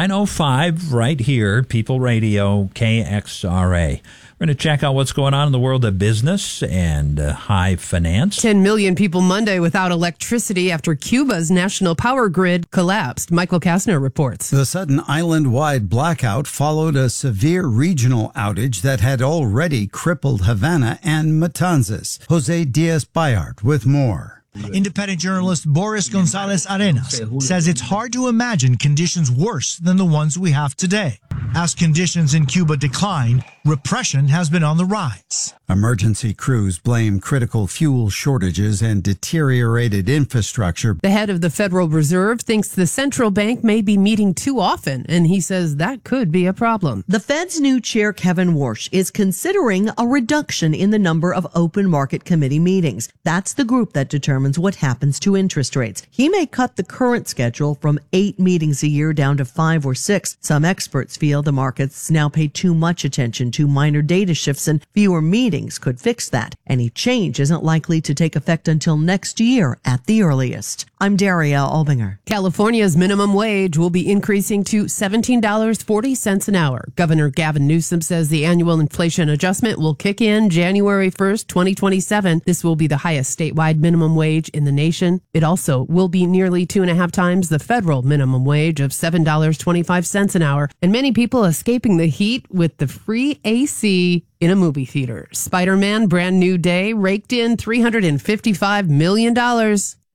9:05 right here, People Radio, KXRA. We're going to check out what's going on in the world of business and high finance. 10 million people Monday without electricity after Cuba's national power grid collapsed. Michael Kastner reports. The sudden island-wide blackout followed a severe regional outage that had already crippled Havana and Matanzas. Jose Diaz-Bayart with more. Independent journalist Boris Gonzalez Arenas says it's hard to imagine conditions worse than the ones we have today. As conditions in Cuba decline, repression has been on the rise. Emergency crews blame critical fuel shortages and deteriorated infrastructure. The head of the Federal Reserve thinks the central bank may be meeting too often, and he says that could be a problem. The Fed's new chair, Kevin Warsh, is considering a reduction in the number of open market committee meetings. That's the group that determines what happens to interest rates. He may cut the current schedule from 8 meetings a year down to 5 or 6. Some experts feel the markets now pay too much attention to minor data shifts, and fewer meetings could fix that. Any change isn't likely to take effect until next year at the earliest. I'm Daria Albinger. California's minimum wage will be increasing to $17.40 an hour. Governor Gavin Newsom says the annual inflation adjustment will kick in January 1st, 2027. This will be the highest statewide minimum wage in the nation. It also will be nearly 2.5 times the federal minimum wage of $7.25 an hour, and many people escaping the heat with the free AC in a movie theater. Spider-Man Brand New Day raked in $355 million.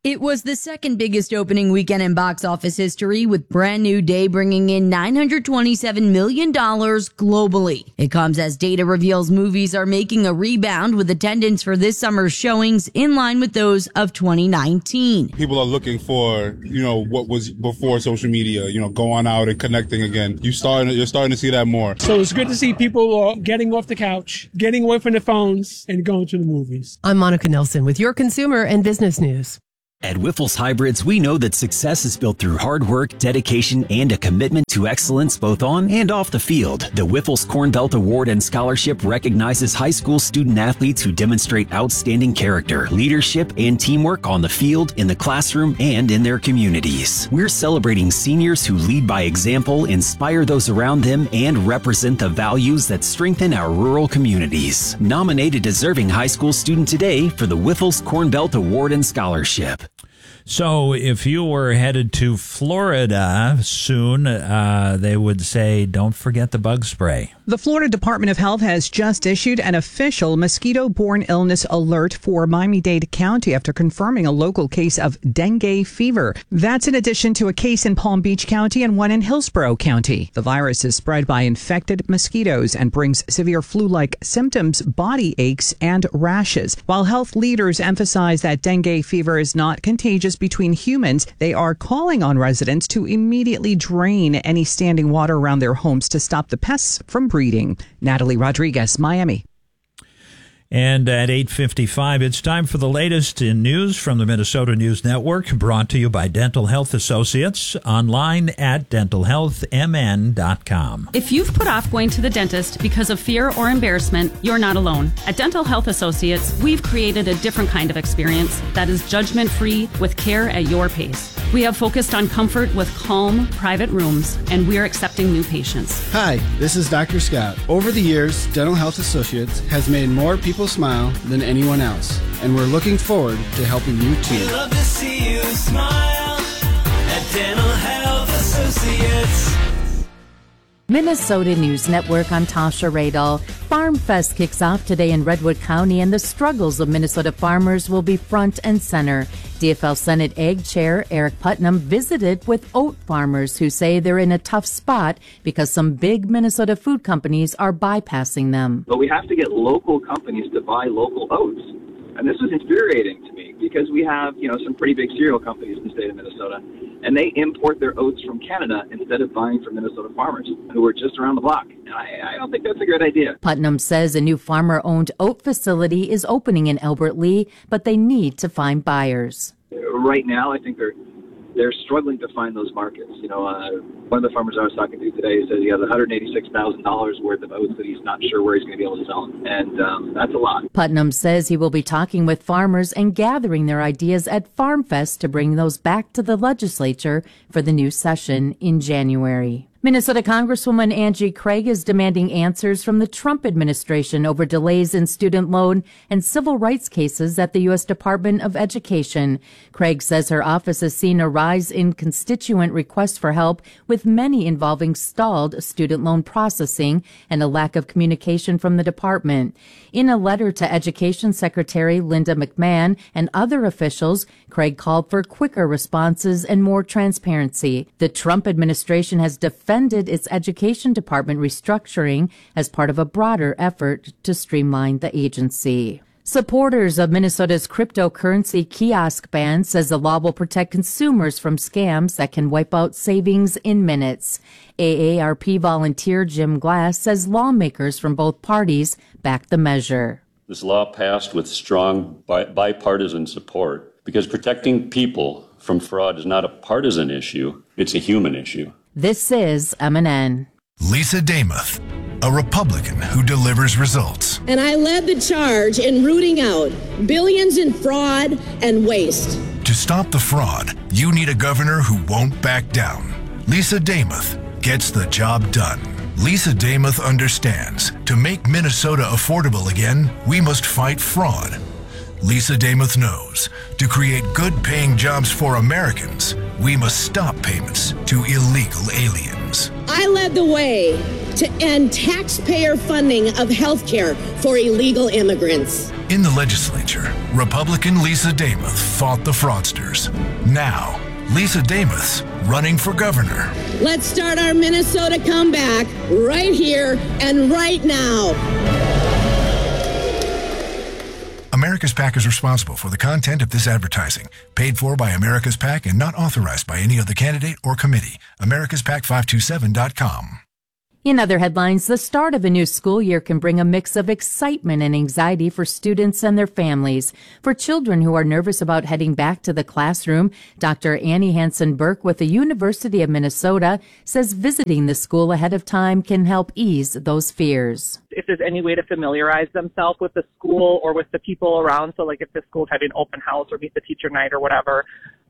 It was the second biggest opening weekend in box office history, with Brand New Day bringing in $927 million globally. It comes as data reveals movies are making a rebound, with attendance for this summer's showings in line with those of 2019. People are looking for, what was before social media, going out and connecting again. You're starting to see that more. So it's good to see people getting off the couch, getting away from their phones, and going to the movies. I'm Monica Nelson with your consumer and business news. At Wyffels Hybrids, we know that success is built through hard work, dedication, and a commitment to excellence both on and off the field. The Wyffels Corn Belt Award and Scholarship recognizes high school student athletes who demonstrate outstanding character, leadership, and teamwork on the field, in the classroom, and in their communities. We're celebrating seniors who lead by example, inspire those around them, and represent the values that strengthen our rural communities. Nominate a deserving high school student today for the Wyffels Corn Belt Award and Scholarship. So if you were headed to Florida soon, they would say, don't forget the bug spray. The Florida Department of Health has just issued an official mosquito-borne illness alert for Miami-Dade County after confirming a local case of dengue fever. That's in addition to a case in Palm Beach County and one in Hillsborough County. The virus is spread by infected mosquitoes and brings severe flu-like symptoms, body aches, and rashes. While health leaders emphasize that dengue fever is not contagious between humans, they are calling on residents to immediately drain any standing water around their homes to stop the pests from breeding. Natalie Rodriguez, Miami. And at 8:55, it's time for the latest in news from the Minnesota News Network, brought to you by Dental Health Associates, online at dentalhealthmn.com. If you've put off going to the dentist because of fear or embarrassment, you're not alone. At Dental Health Associates, we've created a different kind of experience that is judgment-free, with care at your pace. We have focused on comfort with calm, private rooms, and we're accepting new patients. Hi, this is Dr. Scott. Over the years, Dental Health Associates has made more people smile than anyone else, and we're looking forward to helping you too. We love to see you smile at Dental Health Associates. Minnesota News Network, I'm Tasha Radel. Farm Fest kicks off today in Redwood County, and the struggles of Minnesota farmers will be front and center. DFL Senate Ag Chair Eric Putnam visited with oat farmers who say they're in a tough spot because some big Minnesota food companies are bypassing them. But we have to get local companies to buy local oats. And this is infuriating to me because we have, some pretty big cereal companies in the state of Minnesota, and they import their oats from Canada instead of buying from Minnesota farmers who are just around the block. And I don't think that's a good idea. Putnam says a new farmer-owned oat facility is opening in Albert Lea, but they need to find buyers. Right now, I think they're struggling to find those markets. One of the farmers I was talking to today said he has $186,000 worth of oats that he's not sure where he's going to be able to sell them. And that's a lot. Putnam says he will be talking with farmers and gathering their ideas at Farm Fest to bring those back to the legislature for the new session in January. Minnesota Congresswoman Angie Craig is demanding answers from the Trump administration over delays in student loan and civil rights cases at the U.S. Department of Education. Craig says her office has seen a rise in constituent requests for help, with many involving stalled student loan processing and a lack of communication from the department. In a letter to Education Secretary Linda McMahon and other officials, Craig called for quicker responses and more transparency. The Trump administration has defended its education department restructuring as part of a broader effort to streamline the agency. Supporters of Minnesota's cryptocurrency kiosk ban says the law will protect consumers from scams that can wipe out savings in minutes. AARP volunteer Jim Glass says lawmakers from both parties back the measure. This law passed with strong bipartisan support because protecting people from fraud is not a partisan issue, it's a human issue. This is MNN. Lisa Damuth, a Republican who delivers results. And I led the charge in rooting out billions in fraud and waste. To stop the fraud, you need a governor who won't back down. Lisa Damuth gets the job done. Lisa Damuth understands to make Minnesota affordable again, we must fight fraud. Lisa Damuth knows to create good-paying jobs for Americans, we must stop payments to illegal aliens. I led the way to end taxpayer funding of health care for illegal immigrants. In the legislature, Republican Lisa Damoth fought the fraudsters. Now, Lisa Damoth's running for governor. Let's start our Minnesota comeback right here and right now. America's PAC is responsible for the content of this advertising. Paid for by America's PAC and not authorized by any other candidate or committee. AmericasPAC527.com. In other headlines, the start of a new school year can bring a mix of excitement and anxiety for students and their families. For children who are nervous about heading back to the classroom, Dr. Annie Hansen-Burke with the University of Minnesota says visiting the school ahead of time can help ease those fears. If there's any way to familiarize themselves with the school or with the people around, so like if the school's having open house or meet the teacher night or whatever,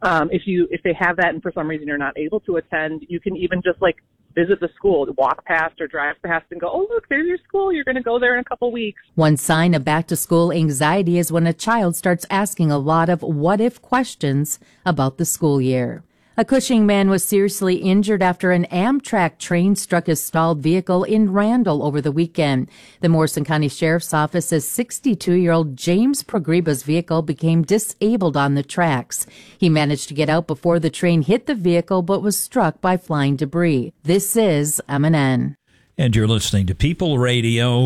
if they have that and for some reason you're not able to attend, you can even just like visit the school, walk past or drive past and go, oh, look, there's your school. You're going to go there in a couple weeks. One sign of back-to-school anxiety is when a child starts asking a lot of what-if questions about the school year. A Cushing man was seriously injured after an Amtrak train struck his stalled vehicle in Randall over the weekend. The Morrison County Sheriff's Office says 62-year-old James Progreba's vehicle became disabled on the tracks. He managed to get out before the train hit the vehicle but was struck by flying debris. This is MNN. And you're listening to People Radio,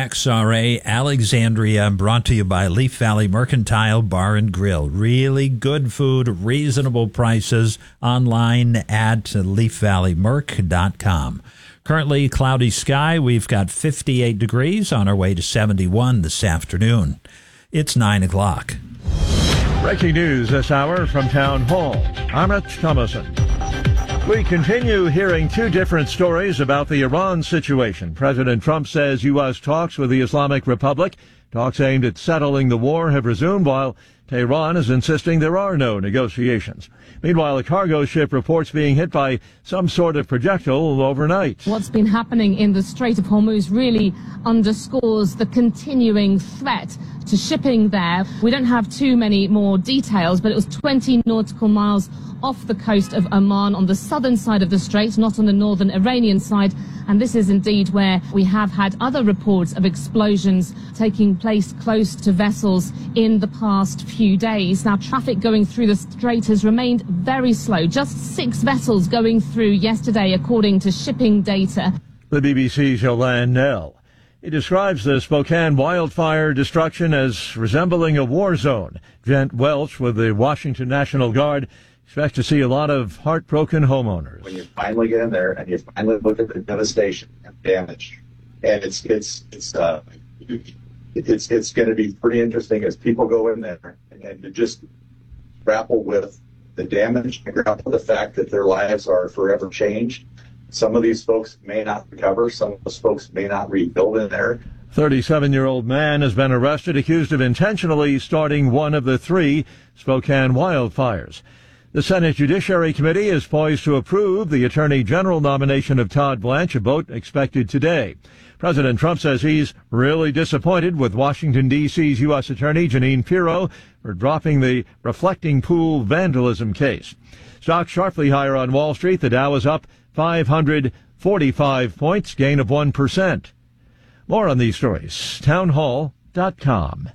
KXRA, Alexandria, brought to you by Leaf Valley Mercantile Bar and Grill. Really good food, reasonable prices, online at leafvalleymerc.com. Currently cloudy sky. We've got 58 degrees on our way to 71 this afternoon. It's 9 o'clock. Breaking news this hour from Town Hall. I'm Rich Thomason. We continue hearing two different stories about the Iran situation. President Trump says U.S. talks with the Islamic Republic, talks aimed at settling the war, have resumed, while Tehran is insisting there are no negotiations. Meanwhile, a cargo ship reports being hit by some sort of projectile overnight. What's been happening in the Strait of Hormuz really underscores the continuing threat to shipping there. We don't have too many more details, but it was 20 nautical miles off the coast of Oman on the southern side of the strait, not on the northern Iranian side. And this is indeed where we have had other reports of explosions taking place close to vessels in the past few days. Now, traffic going through the strait has remained very slow. Just 6 vessels going through yesterday, according to shipping data. The BBC's Yolande Nell. He describes the Spokane wildfire destruction as resembling a war zone. Gent Welch with the Washington National Guard expects to see a lot of heartbroken homeowners. When you finally get in there and you finally look at the devastation and damage, and it's going to be pretty interesting as people go in there and to just grapple with the damage and grapple with the fact that their lives are forever changed. Some of these folks may not recover. Some of those folks may not rebuild in there. 37-year-old man has been arrested, accused of intentionally starting one of the 3 Spokane wildfires. The Senate Judiciary Committee is poised to approve the Attorney General nomination of Todd Blanche, a vote expected today. President Trump says he's really disappointed with Washington, D.C.'s U.S. Attorney Jeanine Pirro for dropping the reflecting pool vandalism case. Stocks sharply higher on Wall Street. The Dow is up 545 points, gain of 1%. More on these stories, townhall.com.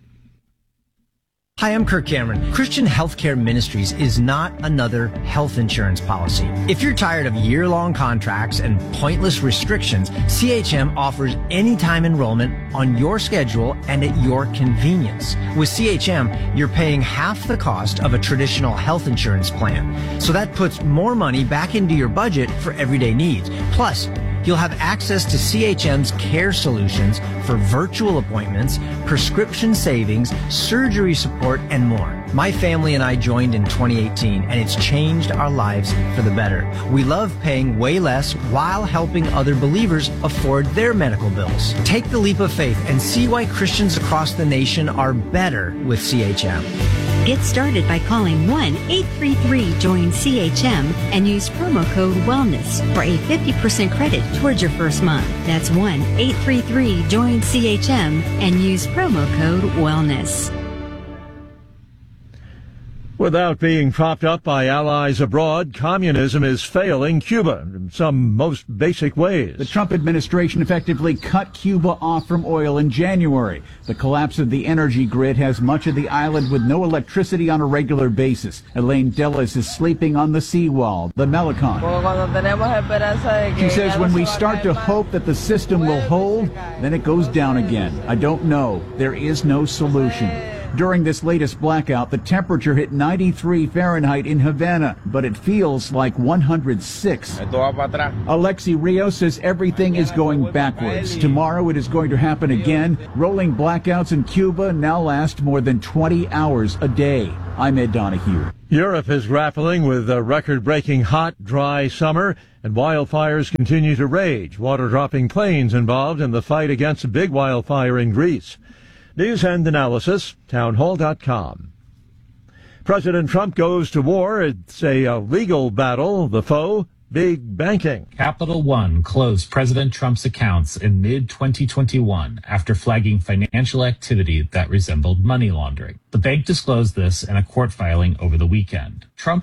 Hi, I'm Kirk Cameron. Christian Healthcare Ministries is not another health insurance policy. If you're tired of year-long contracts and pointless restrictions, CHM offers anytime enrollment on your schedule and at your convenience. With CHM, you're paying half the cost of a traditional health insurance plan. So that puts more money back into your budget for everyday needs. Plus, you'll have access to CHM's care solutions for virtual appointments, prescription savings, surgery support, and more. My family and I joined in 2018, and it's changed our lives for the better. We love paying way less while helping other believers afford their medical bills. Take the leap of faith and see why Christians across the nation are better with CHM. Get started by calling 1-833-JOIN-CHM and use promo code WELLNESS for a 50% credit towards your first month. That's 1-833-JOIN-CHM and use promo code WELLNESS. Without being propped up by allies abroad, communism is failing Cuba in some most basic ways. The Trump administration effectively cut Cuba off from oil in January. The collapse of the energy grid has much of the island with no electricity on a regular basis. Elaine Dillis is sleeping on the seawall, the Melicon. She says when we start to hope that the system will hold, then it goes down again. I don't know. There is no solution. During this latest blackout, the temperature hit 93 Fahrenheit in Havana, but it feels like 106. Alexi Rios says everything is going backwards. Tomorrow it is going to happen again. Rolling blackouts in Cuba now last more than 20 hours a day. I'm Ed Donahue. Europe is grappling with a record-breaking hot, dry summer, and wildfires continue to rage. Water-dropping planes involved in the fight against a big wildfire in Greece. News and analysis, townhall.com. President Trump goes to war. It's a legal battle. The foe, big banking. Capital One closed President Trump's accounts in mid-2021 after flagging financial activity that resembled money laundering. The bank disclosed this in a court filing over the weekend. Trump